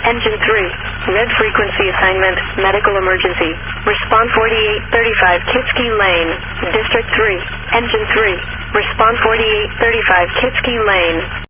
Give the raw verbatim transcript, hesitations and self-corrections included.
Engine three. Red frequency assignment, medical emergency. Respond forty-eight thirty-five Kitski Lane, District three. Engine three. Respond forty-eight thirty-five Kitski Lane.